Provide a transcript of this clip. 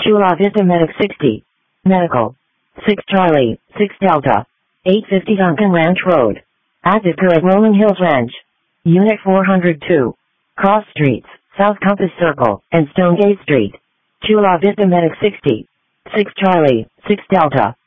Chula Vista Medic 60. Medical. 6 Charlie, 6 Delta. 850 Duncan Ranch Road. Attica at Rolling Hills Ranch. Unit 402. Cross Streets, South Compass Circle, and Stonegate Street. Chula Vista Medic 60. 6 Charlie, 6 Delta.